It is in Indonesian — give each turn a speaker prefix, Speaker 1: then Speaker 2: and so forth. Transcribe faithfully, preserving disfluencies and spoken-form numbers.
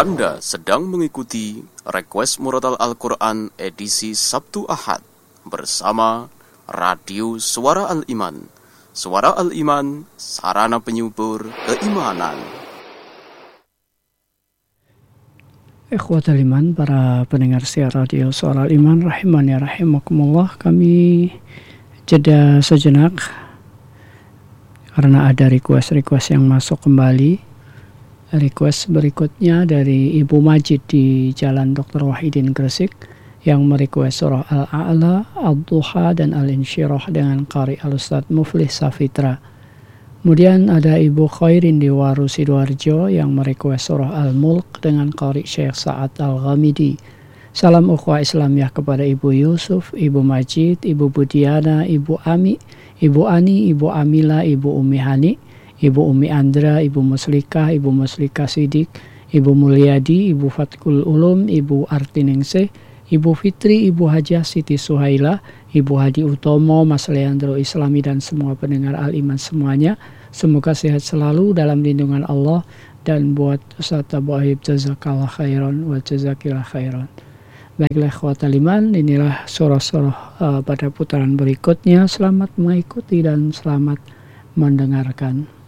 Speaker 1: Anda sedang mengikuti Request Murotal Al-Quran edisi Sabtu Ahad bersama Radio Suara Al-Iman. Suara Al-Iman, sarana penyubur keimanan.
Speaker 2: Ikhwatal iman, para pendengar siar Radio Suara Al-Iman, rahimani rahimakumullah. Kami jeda sejenak karena ada request-request yang masuk kembali. Request berikutnya dari Ibu Majid di Jalan Doktor Wahidin Gresik yang merequest surah Al-A'la, Ad-Duha, dan Al-Insyirah dengan Qari Al-Ustadz Muflih Safitra. Kemudian ada Ibu Khairin di Waru Sidoarjo yang merequest surah Al-Mulk dengan Qari Syekh Sa'ad Al-Ghamidi. Salam ukhwah Islamiyah kepada Ibu Yusuf, Ibu Majid, Ibu Budiana, Ibu Ami, Ibu Ani, Ibu Amila, Ibu Umi Hani, Ibu Umi Andra, Ibu Muslikah, Ibu Muslikah Sidik, Ibu Mulyadi, Ibu Fatkul Ulum, Ibu Artiningsih, Ibu Fitri, Ibu Hajah Siti Suhaila, Ibu Hadi Utomo, Mas Leandro Islami, dan semua pendengar Al-Iman semuanya. Semoga sehat selalu dalam lindungan Allah. Dan buat Ustaz Abu Ayyub, jazakallah khairan wa jazakillah khairan. Baiklah ikhwatal iman, inilah surah-surah uh, pada putaran berikutnya. Selamat mengikuti dan selamat mendengarkan.